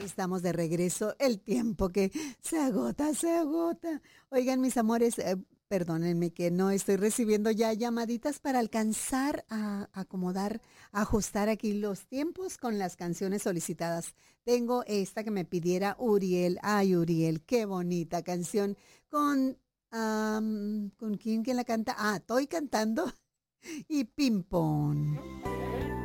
Estamos de regreso. El tiempo que se agota, se agota. Oigan, mis amores, perdónenme que no estoy recibiendo ya llamaditas para alcanzar a acomodar, a ajustar aquí los tiempos con las canciones solicitadas. Tengo esta que me pidiera Uriel. Ay, Uriel, qué bonita canción. ¿Con quién que la canta? Ah, estoy cantando y Ping Pong.